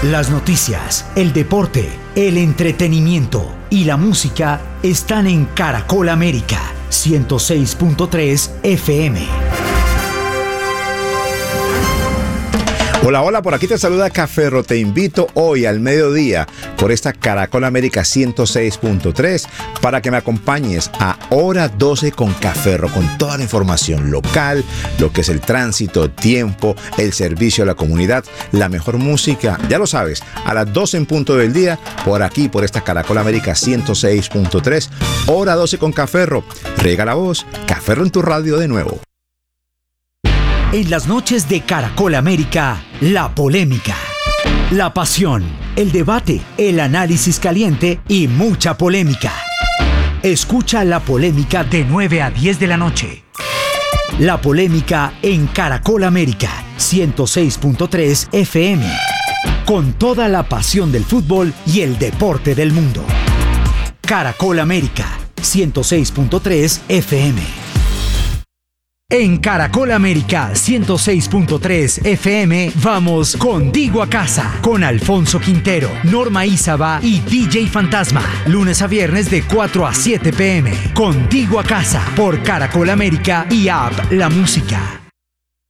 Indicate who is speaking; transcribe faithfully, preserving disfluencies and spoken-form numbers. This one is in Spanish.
Speaker 1: Las noticias, el deporte, el entretenimiento y la música están en Caracol América, ciento seis punto tres F M.
Speaker 2: Hola, hola, por aquí te saluda Caferro. Te invito hoy al mediodía por esta Caracol América ciento seis punto tres para que me acompañes a hora doce con Caferro, con toda la información local, lo que es el tránsito, tiempo, el servicio a la comunidad, la mejor música, ya lo sabes, a las doce en punto del día, por aquí, por esta Caracol América ciento seis punto tres, hora doce con Caferro. Riega la voz, Caferro en tu radio de nuevo.
Speaker 1: En las noches de Caracol América, la polémica, la pasión, el debate, el análisis caliente y mucha polémica. Escucha La Polémica de nueve a diez de la noche. La Polémica en Caracol América, ciento seis punto tres F M. Con toda la pasión del fútbol y el deporte del mundo. Caracol América, ciento seis punto tres F M. En Caracol América ciento seis punto tres F M vamos contigo a casa con Alfonso Quintero, Norma Ízaba y D J Fantasma. Lunes a viernes de cuatro a siete p m. Contigo a casa por Caracol América y App La Música.